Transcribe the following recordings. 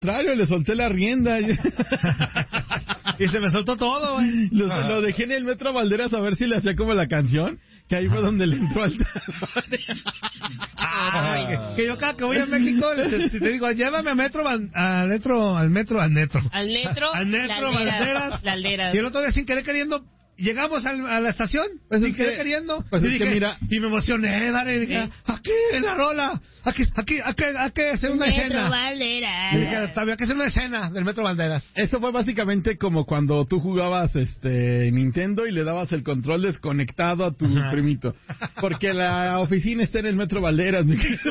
contrario, le solté la rienda. Y se me soltó todo, güey. Lo dejé en el Metro Valderas a ver si le hacía como la canción, que ahí fue donde le entró al que yo cada que voy a México te digo, llévame al metro Valderas. Y el otro día sin querer queriendo llegamos a la estación, pues sin querer queriendo, pues y es dije, que mira, y me emocioné, dale, y dije, aquí en la rola, aquí hacer una escena. Valderas. Y dije, había que hacer una escena del Metro Valderas. Eso fue básicamente como cuando tú jugabas Nintendo y le dabas el control desconectado a tu primito. Porque la oficina está en el Metro Valderas.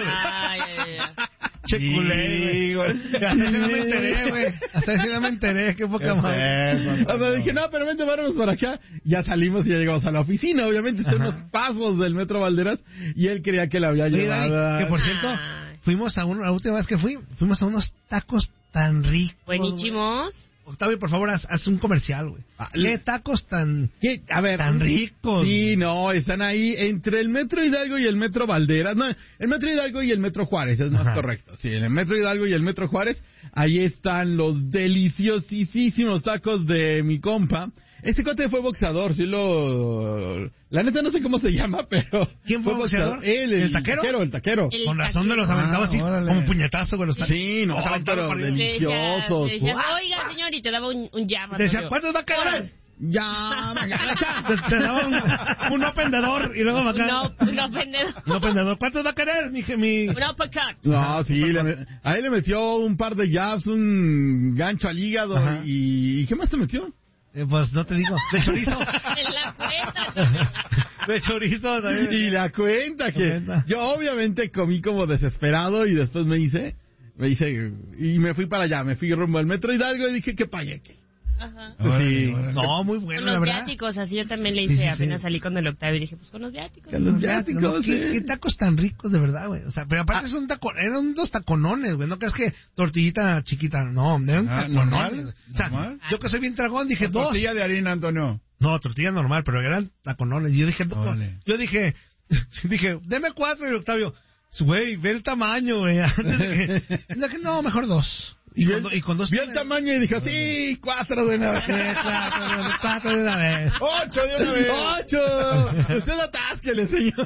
Che culé, güey. Hasta ese no me enteré, güey. Hasta ese no me enteré, qué poca madre. Dije, no, pero vente, vámonos para acá. Ya salimos y ya llegamos a la oficina. Obviamente, está unos pasos del Metro Valderas y él creía que la había llevado. Que por cierto, fuimos la última vez que fuimos a unos tacos tan ricos. Buenísimos. Octavio, por favor, haz un comercial, güey. ¿Qué tacos tan ricos? Sí, no, están ahí entre el Metro Hidalgo y el Metro Valderas. No, el Metro Hidalgo y el Metro Juárez, es más correcto. Sí, en el Metro Hidalgo y el Metro Juárez, ahí están los deliciosísimos tacos de mi compa. Este cuate fue boxeador, la neta no sé cómo se llama, pero... ¿Quién fue boxeador? Él, el taquero. El taquero. Con razón de los aventaba así, como puñetazo con los tacos. Sí, no, pero deliciosos. Decías, oiga, señor, y te daba un llama. Decía, ¿cuántos va a quedar? Ya, te daba un pendedor y luego acá. No pendedor. ¿Cuántos va a querer, mi? Un uppercut. No, sí, ahí le metió un par de jabs, un gancho al hígado. ¿Y qué más te metió? Pues no te digo, de chorizo. En la cuenta. De chorizo también. Y la cuenta que yo obviamente comí como desesperado y después me hice y me fui para allá, me fui rumbo al Metro Hidalgo y dije que pagué. Ajá. Sí. No, muy bueno, con la los verdad. Viáticos, así yo también le hice, apenas salí con el Octavio y dije, pues con los viáticos. Con los viáticos, ¿Qué tacos tan ricos, de verdad, güey? O sea, pero aparte eran dos taconones, güey. No crees que tortillita chiquita, no, eran taconones. Normal. O sea, yo que soy bien tragón, dije dos. Tortilla de harina, Antonio. No, tortilla normal, pero eran taconones. Y yo dije, deme 4 y el Octavio, güey, ve el tamaño, güey. Dije, no, mejor 2. Y con dos. Vio el tamaño y dijo, sí, 4 de una vez. 4 de una vez. 8 de una vez. 8. Usted atásquele, señor.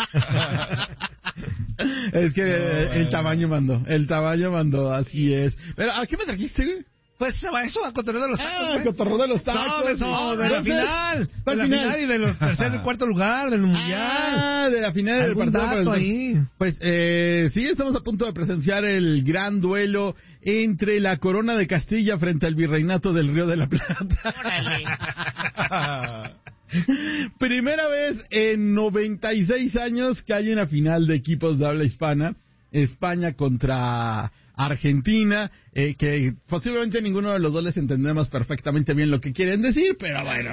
Es que el tamaño mandó, así es. Pero, ¿a qué me trajiste, güey? Pues eso, a cotorreo de los tacos. Cotorreo de los tacos. No, de la final. De la final y de los tercer y cuarto lugar del mundial. De la final del partido. Ahí. Pues, sí, estamos a punto de presenciar el gran duelo entre la Corona de Castilla frente al Virreinato del Río de la Plata. Órale. Primera vez en 96 años que hay una final de equipos de habla hispana. España contra Argentina, que posiblemente ninguno de los dos les entendemos perfectamente bien lo que quieren decir, pero bueno,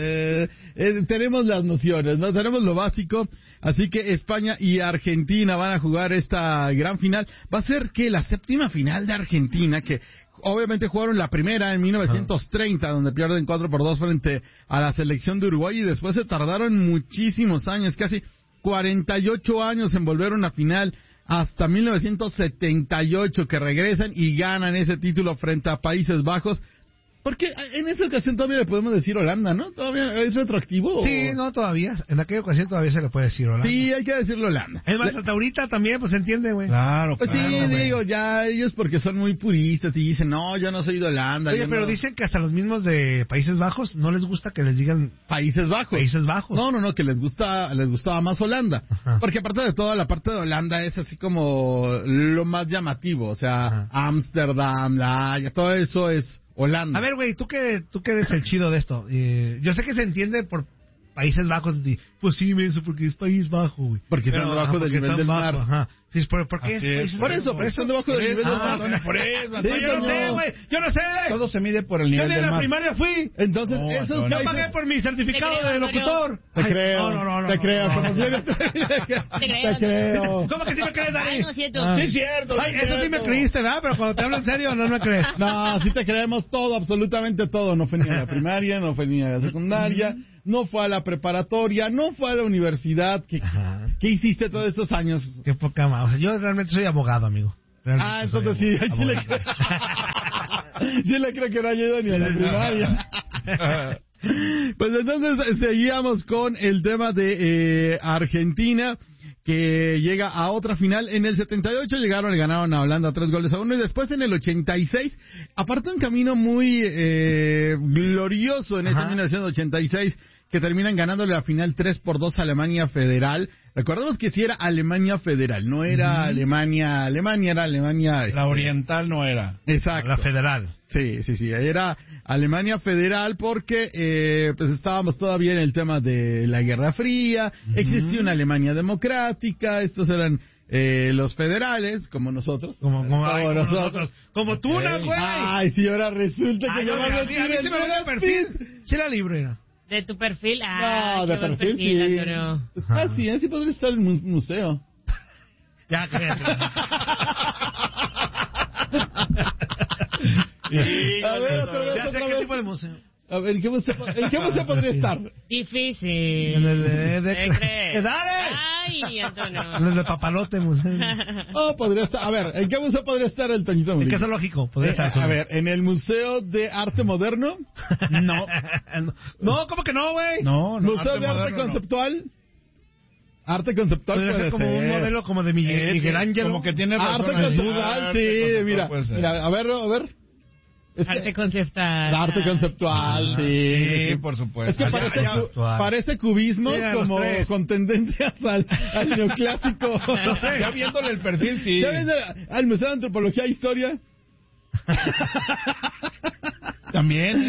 tenemos las nociones, ¿no? Tenemos lo básico, así que España y Argentina van a jugar esta gran final. Va a ser que la séptima final de Argentina, que obviamente jugaron la primera en 1930, donde pierden 4-2 frente a la selección de Uruguay, y después se tardaron muchísimos años, casi 48 años en volver a una final, hasta 1978 que regresan y ganan ese título frente a Países Bajos. Porque en esa ocasión todavía le podemos decir Holanda, ¿no? ¿Todavía es retroactivo? Sí, no, todavía. En aquella ocasión todavía se le puede decir Holanda. Sí, hay que decirlo Holanda. Es más, hasta ahorita también, pues se entiende, güey. Claro, pues claro. Sí, digo, ya ellos porque son muy puristas y dicen, no, yo no soy de Holanda. Oye, pero dicen que hasta los mismos de Países Bajos no les gusta que les digan Países Bajos. Países Bajos. No, que les gustaba más Holanda. Ajá. Porque aparte de todo, la parte de Holanda es así como lo más llamativo. O sea, Ámsterdam, La Haya, todo eso es Holanda. A ver, güey, tú que eres el chido de esto. Yo sé que se entiende por Países Bajos. Pues sí, menso, porque es País Bajo, güey. Porque están debajo del nivel del mar. Ajá. ¿Por qué es? Por eso están debajo del nivel del mar. Por eso. Yo no sé, güey. Yo no sé. Todo se mide por el nivel del mar. Yo en la primaria fui. Entonces, esos países... Yo pagué por mi certificado de locutor. Te creo. Te creo. Te creo. ¿Cómo que sí me crees, Dani? Ay, no es cierto. Sí, es cierto. Ay, eso sí me creíste, ¿verdad? Pero cuando te hablo en serio, no me crees. No, sí te creemos todo, absolutamente todo. No fue ni a la primaria, no fue ni a la secundaria, no fue a la preparatoria, no fue a la universidad. ¿Qué hiciste todos esos años? Qué poca más. O sea, yo realmente soy abogado, amigo. Entonces sí le creo. Sí le creo que no ha ido ni a la primaria. Pues entonces seguíamos con el tema de Argentina, que llega a otra final. En el 78 llegaron y ganaron a Holanda 3-1, y después en el 86, aparte un camino muy glorioso en ese 1986, que terminan ganándole la final 3-2 a Alemania Federal. Recordemos que sí era Alemania Federal, no era Alemania, era Alemania... La oriental no era. Exacto. La federal. Sí, era Alemania Federal porque pues estábamos todavía en el tema de la Guerra Fría, existía una Alemania democrática, estos eran los federales, como nosotros. Como nosotros. Como tú, ¿no, güey? Ay, sí, ahora resulta que yo a mí se me da el perfil. Sí, la libre. ¿De tu perfil? No, de perfil sí. Antonio. Sí, así podría estar en el museo. Ya, créate. A ver, otra vez. ¿Qué tipo de museo? A ver, ¿en qué museo podría estar? Difícil. En el ¿Qué de... crees? ¡Dale! Ay, Antonio. En el de Papalote museo. Oh, podría estar. A ver, ¿en qué museo podría estar el Toñito ¿En Murillo? qué zoológico? Podría estar. A ver, ¿en el Museo de Arte Moderno? No. No, ¿cómo que no, güey? No, ¿Museo de Arte Conceptual? Arte Conceptual Podría puede ser como un modelo como de Miguel Ángel. Como que tiene razón. Arte Conceptual, sí, mira. A ver. Arte conceptual. Arte conceptual, Sí, por supuesto. Es que parece cubismo, Sí, como con tendencias al neoclásico. Ya viéndole el perfil, sí. ¿Ya ves al Museo de Antropología e Historia? También.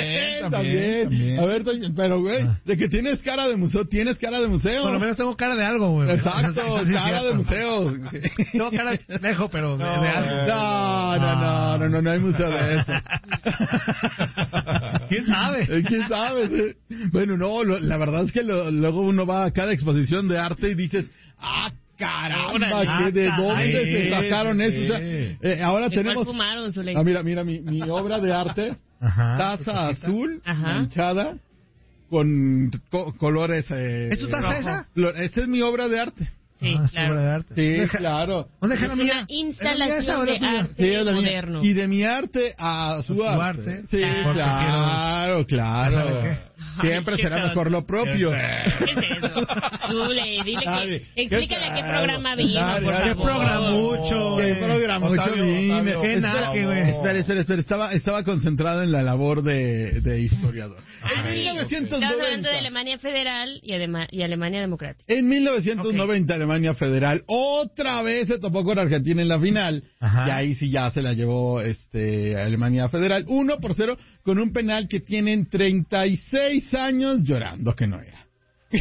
A ver, pero güey, de que tienes cara de museo, Por lo menos tengo cara de algo, güey. Exacto, Sí, cara de museo. Tengo cara de pendejo, pero de algo. No hay museo de eso. ¿Quién sabe? ¿Quién sabe? Sí. Bueno, no, la verdad es que luego uno va a cada exposición de arte y dices, caramba, ¿de dónde se sacaron eso? O sea, ahora tenemos... Fumaron, mira, mi obra de arte, taza azul, manchada, con colores... ¿Es tu taza esa? Esa es mi obra de arte. Sí, claro. De arte. Sí, claro. ¿Dónde Es deja la mía? una instalación de arte Sí, es la mía. moderno. Y de mi arte a su arte. Sí, claro. Siempre Ay, será mejor lo propio. ¿Qué es eso? Zule, dile explícale a qué programa vino, por favor. ¿Qué programucho? ¿Qué programucho vine? Qué naque, güey. Espera. Estaba concentrado en la labor de historiador. En Sí, 1990. estamos hablando de Alemania Federal y Alemania Democrática. En 1990, Alemania Federal otra vez se topó con Argentina en la final. Y ahí sí ya se la llevó Alemania Federal 1-0 con un penal que tienen 36 años llorando que no era. Sí,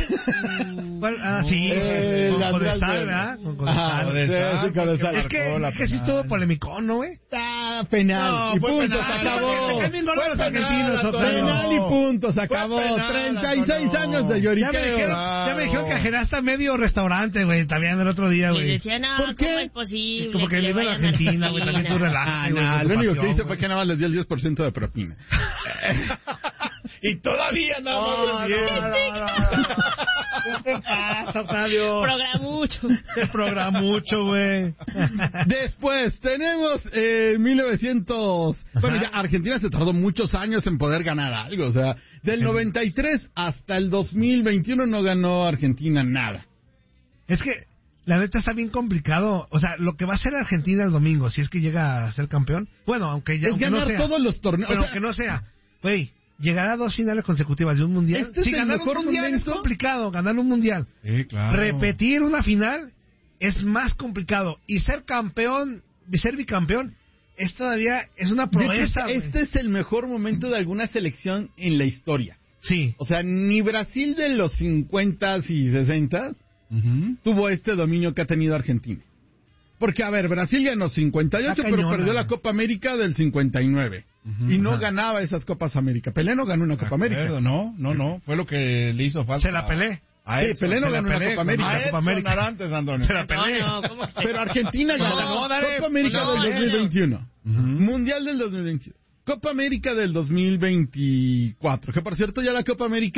con Codesal, ¿verdad? Con Codesal. Es que sí estuvo polémico, ¿no, güey? Penal. Y punto, se acabó. Penal y punto, se acabó. 36 años de lloriqueo. Ya me dijeron que ajenaste medio restaurante, güey, también el otro día, Y güey. decían, ¿Por qué? ¿cómo es posible? Como que vive en Argentina, güey, también tú relájate. Lo único que hice fue que nada más les di el 10% de propina. Y todavía nada más ¿Qué te pasa, Octavio? Programucho, güey. Después tenemos 1900... Bueno, ya Argentina se tardó muchos años en poder ganar algo. O sea, del 93 hasta el 2021 no ganó Argentina nada. Es que la neta está bien complicado. O sea, lo que va a hacer Argentina el domingo, si es que llega a ser campeón, bueno, aunque ganar no sea, todos los torneos. Pero aunque no sea, güey, llegar a 2 finales consecutivas de un mundial. Si ganar un mundial es complicado, ganar un mundial. Sí, claro. Repetir una final es más complicado. Y ser campeón, ser bicampeón, es una proeza. Este es el mejor momento de alguna selección en la historia. Sí. O sea, ni Brasil de los 50 y 60 tuvo este dominio que ha tenido Argentina. Porque, a ver, Brasil ganó 58, pero perdió la Copa América del 59. Y no ganaba esas Copas América. Pelé no ganó una Copa América. No. Fue lo que le hizo falta. Se la Pelé. Sí, Pelé no ganó una Copa América. Antes, Antonio. Se la Pelé. Pero Argentina ganó Copa América del 2021. Mundial del 2021. Copa América del 2024. Que, por cierto, ya la Copa América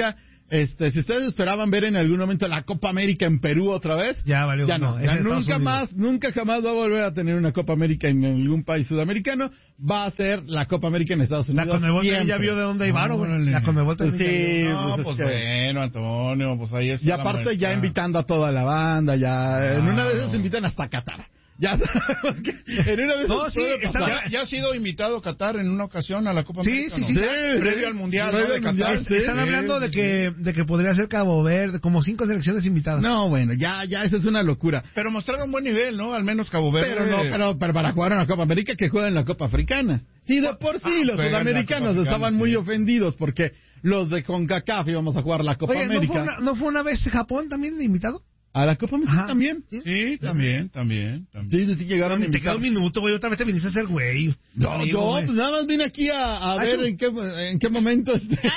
si ustedes esperaban ver en algún momento la Copa América en Perú otra vez, ya valió. Ya no. Ya nunca jamás va a volver a tener una Copa América en algún país sudamericano. Va a ser la Copa América en Estados Unidos. La Conmebol ya vio de dónde iba, la Conmebol también. Sí, bueno, Antonio, pues ahí está. Y aparte ya invitando a toda la banda, ya en una de esas invitan hasta Qatar. Ya sabemos que en una de esas ya ha sido invitado Qatar en una ocasión a la Copa América. Sí. Previo al Mundial, ¿no? De Qatar. Están hablando de que podría ser Cabo Verde, como 5 selecciones invitadas. No, bueno, ya esa es una locura. Pero mostraron buen nivel, ¿no? Al menos Cabo Verde. Pero para jugar en la Copa América, que jueguen en la Copa Africana. Sí, de por sí, los sudamericanos estaban muy ofendidos porque los de CONCACAF íbamos a jugar la Copa América. ¿No fue una vez Japón también invitado? ¿A la Copa América también? Sí, también. Sí, llegaron a invitar. Te quedó un minuto, güey, otra vez te viniste a hacer güey. Yo pues nada más vine aquí a ver en qué momento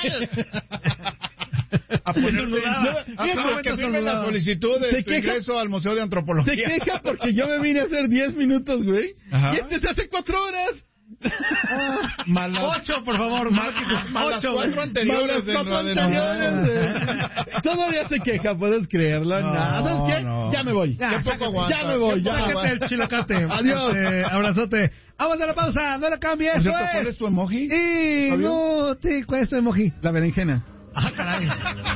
a ponerle que firmen la solicitud de ingreso al Museo de Antropología. Se queja porque yo me vine a hacer 10 minutos, güey. Y se hace 4 horas. Más las 8, por favor. Más las 4 anteriores. Todavía se queja, ¿puedes creerlo? ¿Sabes qué? Ya me voy. Ya me voy. El chilocate. Adiós. Abrazote. Vamos a la pausa. No la cambies. ¿Cuál es tu emoji? ¿Cuál es tu emoji? La berenjena. Caray.